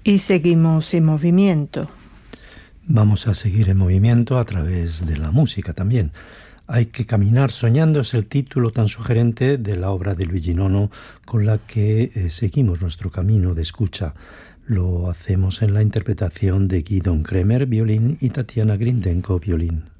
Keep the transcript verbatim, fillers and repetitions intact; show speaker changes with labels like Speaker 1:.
Speaker 1: Y seguimos en movimiento.
Speaker 2: Vamos a seguir en movimiento a través de la música también. Hay que caminar soñando es el título tan sugerente de la obra de Luigi Nono con la que eh, seguimos nuestro camino de escucha. Lo hacemos en la interpretación de Gidon Kremer, violín, y Tatiana Grindenko, violín.